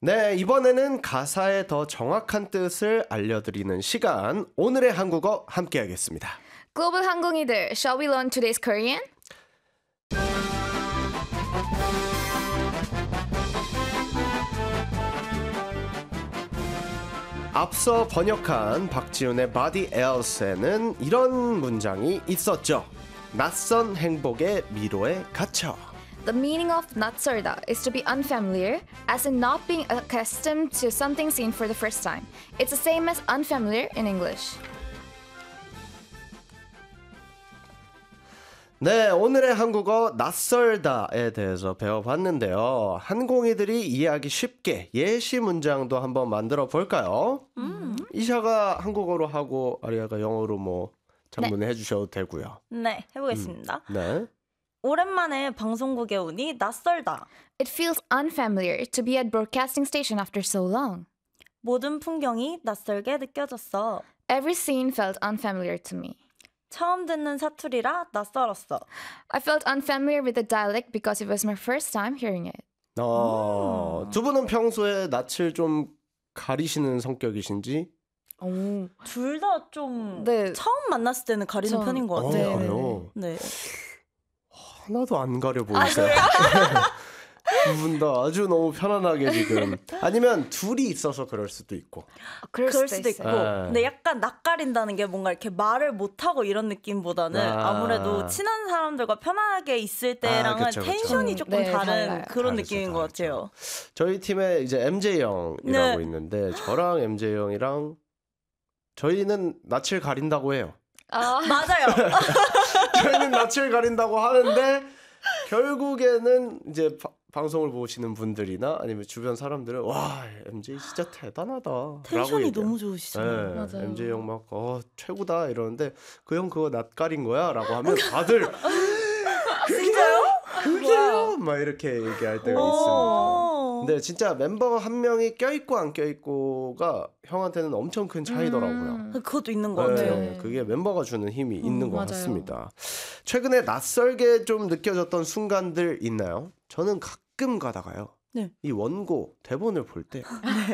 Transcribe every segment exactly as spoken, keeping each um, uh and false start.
네, 이번에는 가사의 더 정확한 뜻을 알려드리는 시간. 오늘의 한국어 함께하겠습니다. Global 한국인들, shall we learn today's Korean? 앞서 번역한 박지훈의 Body Else에는 이런 문장이 있었죠. 낯선 행복의 미로에 갇혀. The meaning of 낯설다 is to be unfamiliar, as in not being accustomed to something seen for the first time. It's the same as unfamiliar in English. 네, 오늘의 한국어 낯설다에 대해서 배워봤는데요. 한공이들이 이해하기 쉽게 예시 문장도 한번 만들어 볼까요? 음. 이샤가 한국어로 하고 아리아가 영어로 뭐 장문을 네. 해주셔도 되고요. 네, 해보겠습니다. 음, 네. 오랜만에 방송국에 오니 낯설다. It feels unfamiliar to be at broadcasting station after so long. 모든 풍경이 낯설게 느껴졌어. Every scene felt unfamiliar to me. 처음 듣는 사투리라 낯설었어. I felt unfamiliar with the dialect because it was my first time hearing it. 어, 음. 두 분은 평소에 낯을 좀 가리시는 성격이신지? 둘 다 좀 네. 처음 만났을 때는 가리는 전- 편인 것 어, 같아요. 그래요? 네. 하나도 안 가려 보이세요. 두 분 다 아주 너무 편안하게 지금. 아니면 둘이 있어서 그럴 수도 있고. 그럴, 그럴 수도 있고. 네. 근데 약간 낯가린다는 게 뭔가 이렇게 말을 못하고 이런 느낌보다는 아. 아무래도 친한 사람들과 편안하게 있을 때랑은 아, 그쵸, 그쵸. 텐션이 음, 조금 네, 다른 달라요. 그런 다르죠, 느낌인 것 다르죠. 같아요. 저희 팀에 이제 엠제이 형이라고 네. 있는데 저랑 엠제이 형이랑 저희는 낯을 가린다고 해요. 아, 맞아요. 저희는 낯을 가린다고 하는데 결국에는 이제 바, 방송을 보시는 분들이나 아니면 주변 사람들은 와 엠제이 진짜 대단하다. 텐션이 너무 좋으시잖아요. 네, 맞아요. 엠제이 형 막 어, 최고다 이러는데 그 형 그거 낯가린 거야? 라고 하면 다들 진짜요? 그게요? 막 이렇게 얘기할 때가 있습니다. 오. 근데 진짜 멤버 한 명이 껴있고 안 껴있고가 형한테는 엄청 큰 차이더라고요. 음. 그것도 있는 것 네, 같아요. 네. 그게 멤버가 주는 힘이 있는 것 맞아요. 같습니다. 최근에 낯설게 좀 느껴졌던 순간들 있나요? 저는 가끔 가다가요. 네. 이 원고 대본을 볼 때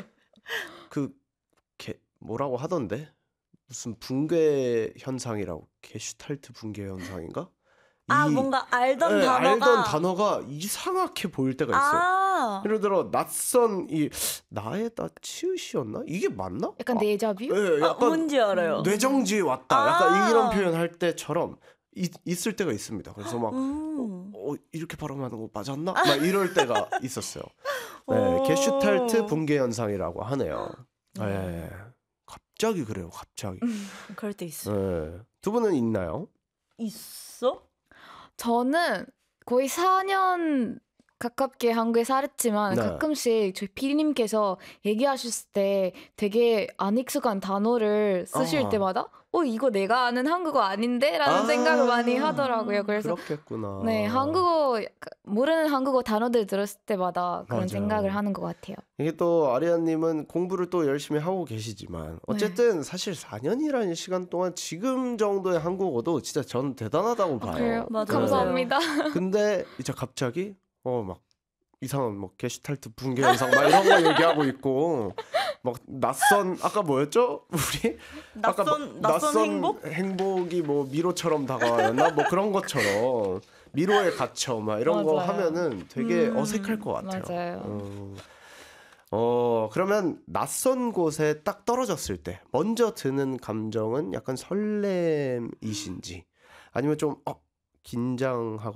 그 뭐라고 하던데 무슨 붕괴 현상이라고 게슈탈트 붕괴 현상인가? 아 이- 뭔가 알던 네, 단어가 알던 단어가 이상하게 보일 때가 있어요. 아. 예를 들어 낯선 이 나의 나치읓이었나? 이게 맞나? 약간 아, 데자뷰? 네, 아, 약간 뭔지 알아요. 뇌정지에 왔다. 약간 아. 이런 표현 할 때처럼 이, 있을 때가 있습니다. 그래서 막 음. 어, 이렇게 발음하는 거 맞았나? 막 이럴 때가 있었어요. 네, 오. 게슈탈트 붕괴 현상이라고 하네요. 네, 갑자기 그래요. 갑자기. 그럴 때 있어. 네. 두 분은 있나요? 있어? 저는 거의 사 년 가깝게 한국에 살았지만 네. 가끔씩 저희 피디님께서 얘기하실 때 되게 안 익숙한 단어를 쓰실 아. 때마다 어 이거 내가 아는 한국어 아닌데? 라는 아. 생각을 많이 하더라고요. 그래서 그렇겠구나. 네, 한국어 모르는 한국어 단어들 들었을 때마다 그런 맞아요. 생각을 하는 것 같아요. 이게 또 아리아님은 공부를 또 열심히 하고 계시지만 어쨌든 사실 사 년이라는 시간 동안 지금 정도의 한국어도 진짜 전 대단하다고 봐요. 그래요? 맞아요. 감사합니다. 근데 이제 갑자기 어 막 이상한 뭐 게슈탈트 붕괴 현상 막 이런 거 얘기하고 있고 막 낯선 아까 뭐였죠? 우리 아까 낯선 뭐 낯선 행복? 행복이 뭐 미로처럼 다가왔나 뭐 그런 것처럼 미로에 갇혀 막 이런 거 맞아요. 하면은 되게 음, 어색할 것 같아요. 맞아요. 어, 어 그러면 낯선 곳에 딱 떨어졌을 때 먼저 드는 감정은 약간 설렘이신지 아니면 좀 어, 긴장하거나